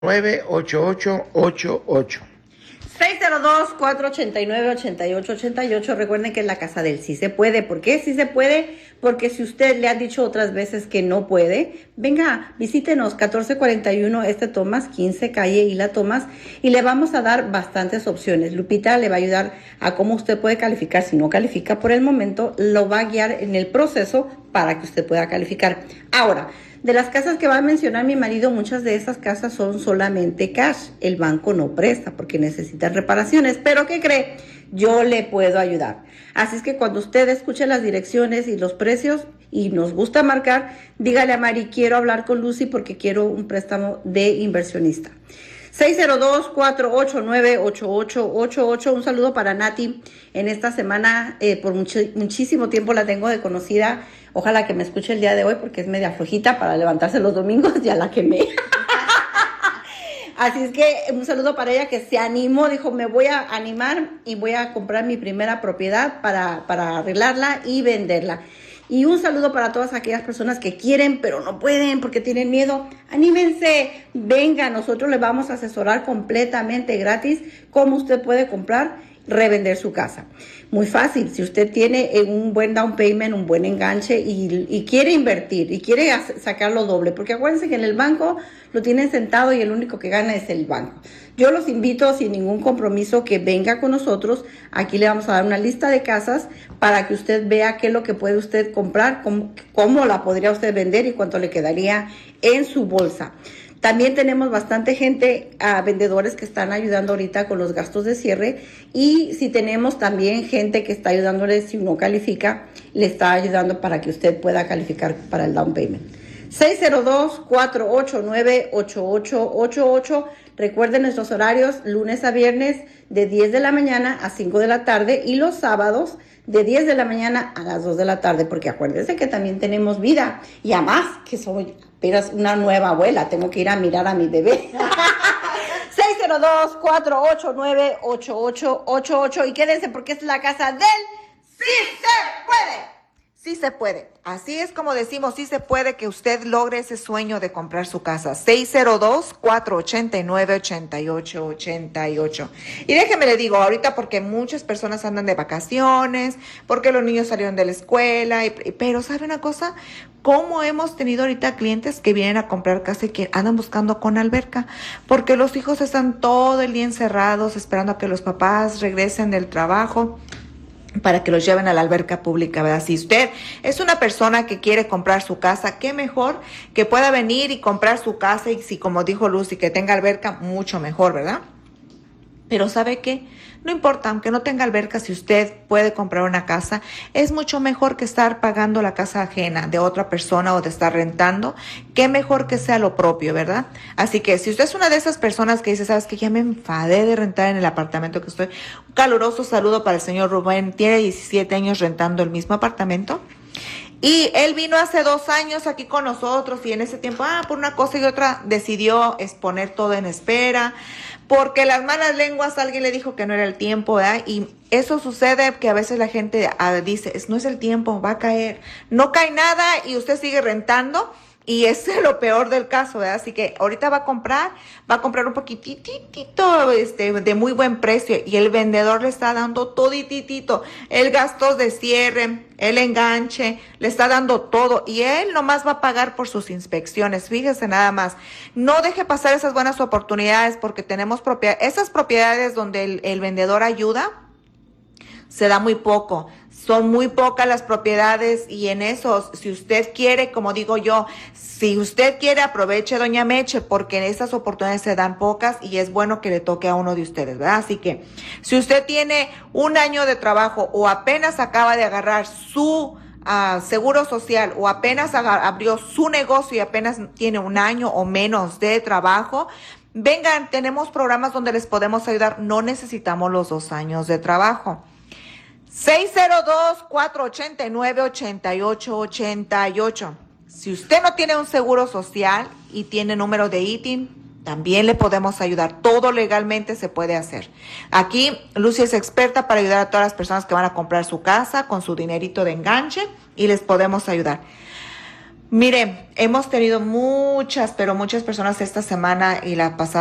98888. 602-489-8888. Recuerden que es la casa del sí se puede. ¿Por qué sí se puede? Porque si usted le ha dicho otras veces que no puede, venga, visítenos 1441 Thomas 15 calle Isla Thomas y le vamos a dar bastantes opciones. Lupita le va a ayudar a cómo usted puede calificar. Si no califica por el momento, lo va a guiar en el proceso para que usted pueda calificar. Ahora, de las casas que va a mencionar mi marido, muchas de esas casas son solamente cash. El banco no presta porque necesitan reparaciones. Pero ¿qué cree? Yo le puedo ayudar. Así es que cuando usted escuche las direcciones y los precios y nos gusta marcar, dígale a Mari, quiero hablar con Lucy porque quiero un préstamo de inversionista. 602-489-8888. Un saludo para Nati. En esta semana, por muchísimo tiempo la tengo de conocida. Ojalá que me escuche el día de hoy porque es media flojita para levantarse los domingos. Ya la quemé. Así es que un saludo para ella que se animó. Dijo, me voy a animar y voy a comprar mi primera propiedad para arreglarla y venderla. Y un saludo para todas aquellas personas que quieren pero no pueden porque tienen miedo. Anímense, venga, nosotros le vamos a asesorar completamente gratis cómo usted puede comprar, revender su casa. Muy fácil, si usted tiene un buen down payment, un buen enganche y quiere invertir y quiere sacarlo doble, porque acuérdense que en el banco lo tienen sentado y el único que gana es el banco. Yo los invito sin ningún compromiso que venga con nosotros. Aquí le vamos a dar una lista de casas para que usted vea qué es lo que puede usted comprar, cómo la podría usted vender y cuánto le quedaría en su bolsa. También tenemos bastante gente, vendedores que están ayudando ahorita con los gastos de cierre y si tenemos también gente que está ayudándole si no califica, le está ayudando para que usted pueda calificar para el down payment. 602-489-8888. Recuerden nuestros horarios lunes a viernes de 10 de la mañana a 5 de la tarde y los sábados de 10 de la mañana a las 2 de la tarde, porque acuérdense que también tenemos vida y además que soy apenas una nueva abuela, tengo que ir a mirar a mi bebé. 602-489-8888 y quédense porque es la casa del sí se puede. Sí se puede. Así es como decimos, sí se puede que usted logre ese sueño de comprar su casa. 602-489-8888. Y déjeme le digo, ahorita porque muchas personas andan de vacaciones, porque los niños salieron de la escuela, pero ¿sabe una cosa? ¿Cómo hemos tenido ahorita clientes que vienen a comprar casa y que andan buscando con alberca? Porque los hijos están todo el día encerrados, esperando a que los papás regresen del trabajo para que los lleven a la alberca pública, ¿verdad? Si usted es una persona que quiere comprar su casa, qué mejor que pueda venir y comprar su casa y si, como dijo Lucy, que tenga alberca, mucho mejor, ¿verdad? Pero ¿sabe qué? No importa, aunque no tenga alberca, si usted puede comprar una casa, es mucho mejor que estar pagando la casa ajena de otra persona o de estar rentando. Qué mejor que sea lo propio, ¿verdad? Así que si usted es una de esas personas que dice, ¿sabes qué? Ya me enfadé de rentar en el apartamento que estoy. Un caluroso saludo para el señor Rubén. Tiene 17 años rentando el mismo apartamento. Y él vino hace 2 años aquí con nosotros y en ese tiempo, por una cosa y otra, decidió exponer todo en espera, porque las malas lenguas, alguien le dijo que no era el tiempo, ¿verdad? Y eso sucede que a veces la gente dice, no es el tiempo, va a caer. No cae nada y usted sigue rentando. Y es lo peor del caso, ¿verdad? Así que ahorita va a comprar un poquitito de muy buen precio y el vendedor le está dando todititito, el gasto de cierre, el enganche, le está dando todo y él nomás va a pagar por sus inspecciones. Fíjese nada más, no deje pasar esas buenas oportunidades porque tenemos esas propiedades donde el vendedor ayuda, se da muy poco. Son muy pocas las propiedades y en eso, si usted quiere, como digo yo, si usted quiere, aproveche, doña Meche, porque esas oportunidades se dan pocas y es bueno que le toque a uno de ustedes, ¿verdad? Así que, si usted tiene 1 año de trabajo o apenas acaba de agarrar su seguro social o apenas abrió su negocio y apenas tiene 1 año o menos de trabajo, vengan, tenemos programas donde les podemos ayudar, no necesitamos los 2 años de trabajo. 602-489-8888. Si usted no tiene un seguro social y tiene número de ITIN, también le podemos ayudar. Todo legalmente se puede hacer. Aquí Lucy es experta para ayudar a todas las personas que van a comprar su casa con su dinerito de enganche y les podemos ayudar. Mire, hemos tenido muchas, pero muchas personas esta semana y la pasada